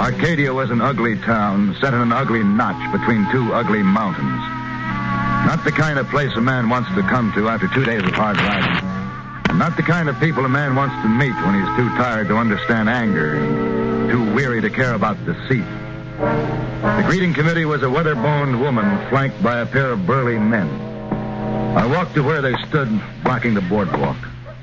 Arcadia was an ugly town set in an ugly notch between two ugly mountains. Not the kind of place a man wants to come to after 2 days of hard riding. And not the kind of people a man wants to meet when he's too tired to understand anger and too weary to care about deceit. The greeting committee was a weather-boned woman flanked by a pair of burly men. I walked to where they stood, blocking the boardwalk.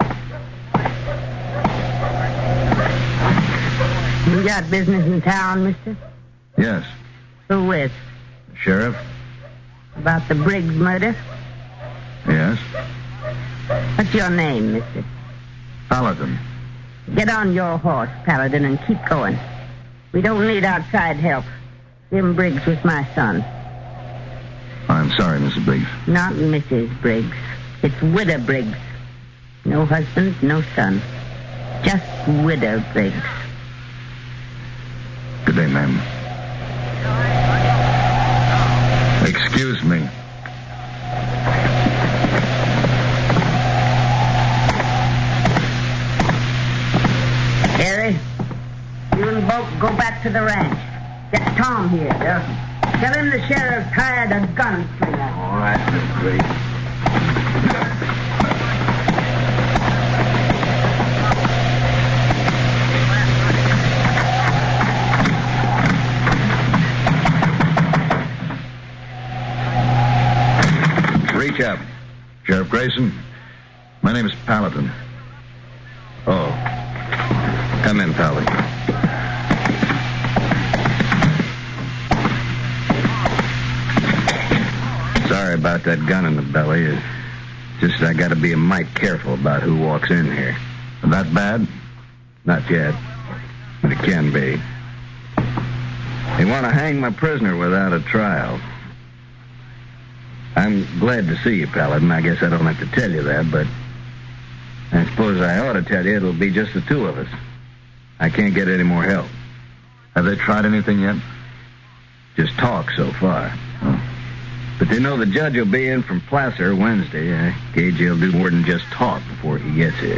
You got business in town, mister? Yes. Who with? Sheriff? About the Briggs murder? Yes. What's your name, mister? Paladin. Get on your horse, Paladin, and keep going. We don't need outside help. Jim Briggs was my son. I'm sorry, Mrs. Briggs. Not Mrs. Briggs. It's Widow Briggs. No husband, no son. Just Widow Briggs. Good day, ma'am. Excuse me. Harry, you and Boat go back to the ranch. Get Tom here. Tell him the sheriff hired a gunslinger. All right, Miss Briggs. Reach up. Sheriff Grayson, my name is Paladin. Oh. Come in, Paladin. Sorry about that gun in the belly. It's just I gotta be a mite careful about who walks in here. That bad? Not yet. But it can be. They want to hang my prisoner without a trial. I'm glad to see you, Paladin. I guess I don't have to tell you that, but I suppose I ought to tell you it'll be just the two of us. I can't get any more help. Have they tried anything yet? Just talk so far. Oh. But they know the judge will be in from Placer Wednesday. I gauge he'll do more than just talk before he gets here.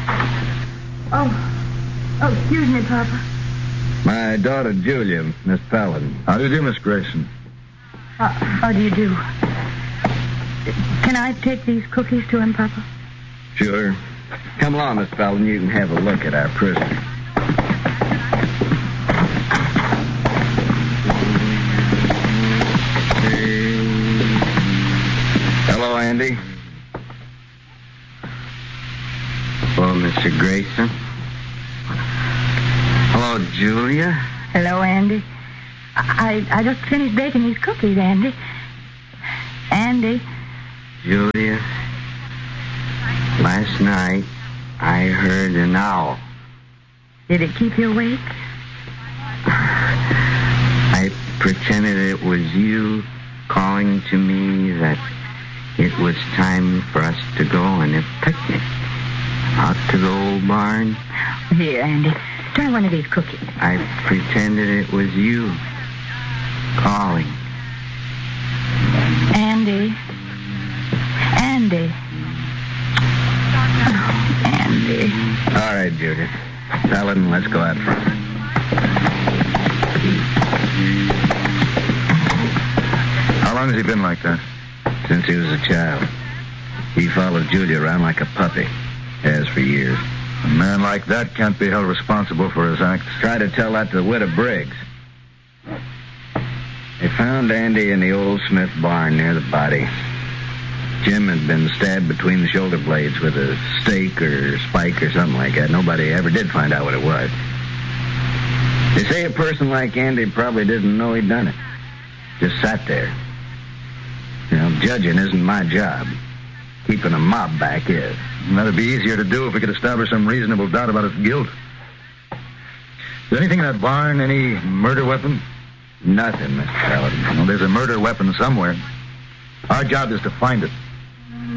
Oh, excuse me, Papa. My daughter, Julia, Miss Paladin. How do you do, Miss Grayson? How do you do? Can I take these cookies to him, Papa? Sure. Come along, Miss Paladin. You can have a look at our prisoner. Hello, Andy. Hello, Mr. Grayson. Hello, Julia. Hello, Andy. I just finished baking these cookies, Andy. Andy. Julia, last night I heard an owl. Did it keep you awake? I pretended it was you calling to me that it was time for us to go on a picnic out to the old barn. Here, Andy, try one of these cookies. I pretended it was you calling. Andy. Andy. Oh, Andy. All right, Julia. Paladin, let's go out front. How long has he been like that? Since he was a child. He followed Julia around like a puppy. Has for years. A man like that can't be held responsible for his acts. Try to tell that to the widow Briggs. They found Andy in the old Smith barn near the body. Jim had been stabbed between the shoulder blades with a stake or spike or something like that. Nobody ever did find out what it was. They say a person like Andy probably didn't know he'd done it. Just sat there. You know, judging isn't my job. Keeping a mob back is. And that'd be easier to do if we could establish some reasonable doubt about his guilt. Is there anything in that barn? Any murder weapon? Nothing, Mr. Paladin. Well, there's a murder weapon somewhere. Our job is to find it.